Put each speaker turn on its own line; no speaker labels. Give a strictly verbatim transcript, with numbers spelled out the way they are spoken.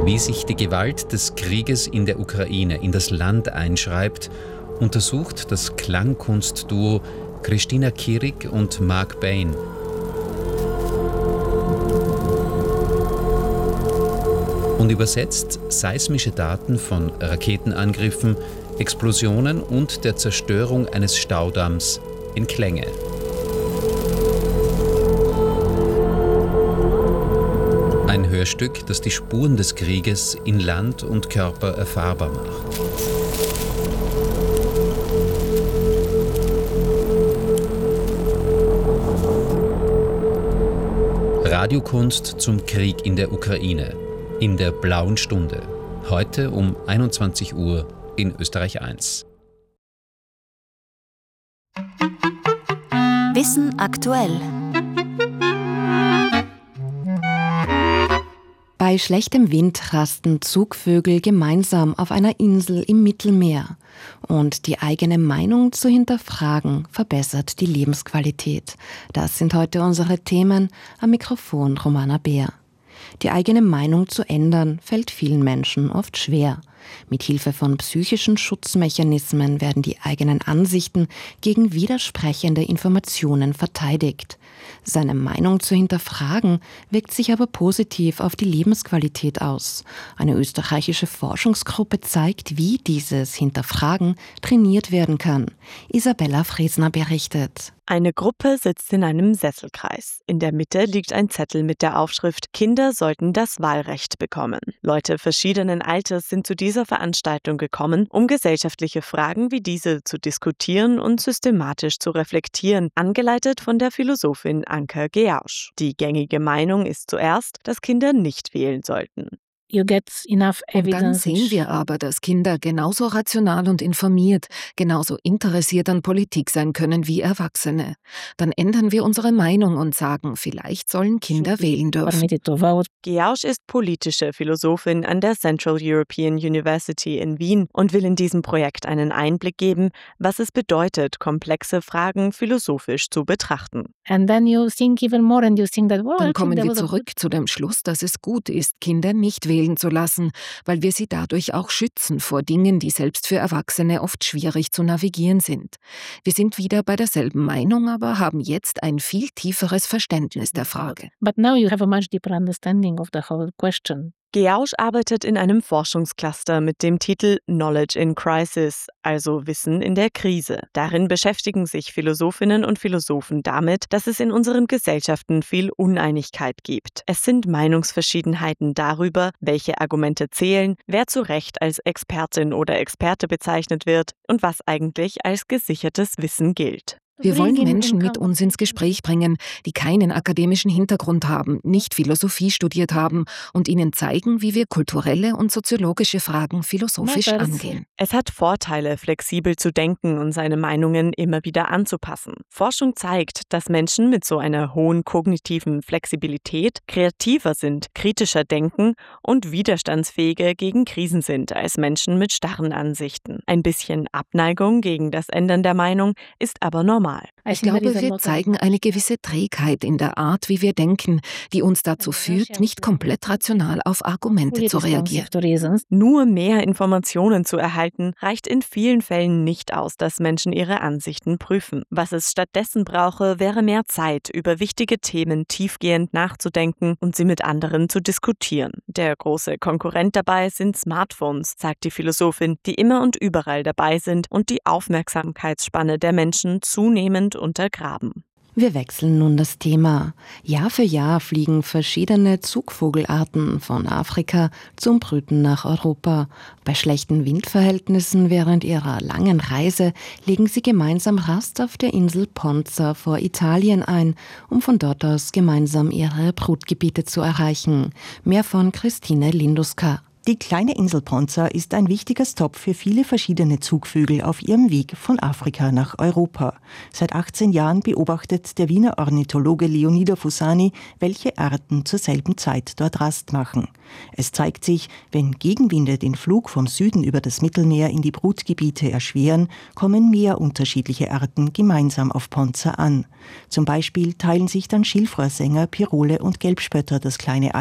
Wie sich die Gewalt des Krieges in der Ukraine in das Land einschreibt, untersucht das Klangkunstduo Christina Kierig und Mark Bain. Und übersetzt seismische Daten von Raketenangriffen, Explosionen und der Zerstörung eines Staudamms in Klänge. Ein Hörstück, das die Spuren des Krieges in Land und Körper erfahrbar macht. Radiokunst zum Krieg in der Ukraine. In der Blauen Stunde. Heute um einundzwanzig Uhr in Österreich eins.
Wissen aktuell. Bei schlechtem Wind rasten Zugvögel gemeinsam auf einer Insel im Mittelmeer. Und die eigene Meinung zu hinterfragen verbessert die Lebensqualität. Das sind heute unsere Themen. Am Mikrofon Romana Beer. Die eigene Meinung zu ändern, fällt vielen Menschen oft schwer. Mit Hilfe von psychischen Schutzmechanismen werden die eigenen Ansichten gegen widersprechende Informationen verteidigt. Seine Meinung zu hinterfragen, wirkt sich aber positiv auf die Lebensqualität aus. Eine österreichische Forschungsgruppe zeigt, wie dieses Hinterfragen trainiert werden kann. Isabella Fresner berichtet.
Eine Gruppe sitzt in einem Sesselkreis. In der Mitte liegt ein Zettel mit der Aufschrift „Kinder sollten das Wahlrecht bekommen“. Leute verschiedenen Alters sind zu dieser Veranstaltung gekommen, um gesellschaftliche Fragen wie diese zu diskutieren und systematisch zu reflektieren, angeleitet von der Philosophin Anka Geausch. Die gängige Meinung ist zuerst, dass Kinder nicht wählen sollten.
You get enough evidence.
Und dann sehen wir aber, dass Kinder genauso rational und informiert, genauso interessiert an Politik sein können wie Erwachsene. Dann ändern wir unsere Meinung und sagen, vielleicht sollen Kinder wählen dürfen.
Geausch ist politische Philosophin an der Central European University in Wien und will in diesem Projekt einen Einblick geben, was es bedeutet, komplexe Fragen philosophisch zu betrachten.
And then you think even more and you think that, well, dann kommen wir zurück zu dem Schluss, dass es gut ist, Kinder nicht wählen zu lassen, weil wir sie dadurch auch schützen vor Dingen, die selbst für Erwachsene oft schwierig zu navigieren sind. Wir sind wieder bei derselben Meinung, aber haben jetzt ein viel tieferes Verständnis der Frage.
But now you have a much deeper understanding of the whole question.
Geausch arbeitet in einem Forschungscluster mit dem Titel Knowledge in Crisis, also Wissen in der Krise. Darin beschäftigen sich Philosophinnen und Philosophen damit, dass es in unseren Gesellschaften viel Uneinigkeit gibt. Es sind Meinungsverschiedenheiten darüber, welche Argumente zählen, wer zu Recht als Expertin oder Experte bezeichnet wird und was eigentlich als gesichertes Wissen gilt.
Wir wollen Menschen mit uns ins Gespräch bringen, die keinen akademischen Hintergrund haben, nicht Philosophie studiert haben und ihnen zeigen, wie wir kulturelle und soziologische Fragen philosophisch angehen.
Es hat Vorteile, flexibel zu denken und seine Meinungen immer wieder anzupassen. Forschung zeigt, dass Menschen mit so einer hohen kognitiven Flexibilität kreativer sind, kritischer denken und widerstandsfähiger gegen Krisen sind als Menschen mit starren Ansichten. Ein bisschen Abneigung gegen das Ändern der Meinung ist aber normal.
Ich glaube, wir zeigen eine gewisse Trägheit in der Art, wie wir denken, die uns dazu führt, nicht komplett rational auf Argumente zu reagieren.
Nur mehr Informationen zu erhalten, reicht in vielen Fällen nicht aus, dass Menschen ihre Ansichten prüfen. Was es stattdessen brauche, wäre mehr Zeit, über wichtige Themen tiefgehend nachzudenken und sie mit anderen zu diskutieren. Der große Konkurrent dabei sind Smartphones, sagt die Philosophin, die immer und überall dabei sind und die Aufmerksamkeitsspanne der Menschen zunehmend untergraben.
Wir wechseln nun das Thema. Jahr für Jahr fliegen verschiedene Zugvogelarten von Afrika zum Brüten nach Europa. Bei schlechten Windverhältnissen während ihrer langen Reise legen sie gemeinsam Rast auf der Insel Ponza vor Italien ein, um von dort aus gemeinsam ihre Brutgebiete zu erreichen. Mehr von Christine Linduska.
Die kleine Insel Ponza ist ein wichtiger Stopp für viele verschiedene Zugvögel auf ihrem Weg von Afrika nach Europa. Seit achtzehn Jahren beobachtet der Wiener Ornithologe Leonido Fusani, welche Arten zur selben Zeit dort Rast machen. Es zeigt sich, wenn Gegenwinde den Flug vom Süden über das Mittelmeer in die Brutgebiete erschweren, kommen mehr unterschiedliche Arten gemeinsam auf Ponza an. Zum Beispiel teilen sich dann Schilfrohrsänger, Pirole und Gelbspötter das kleine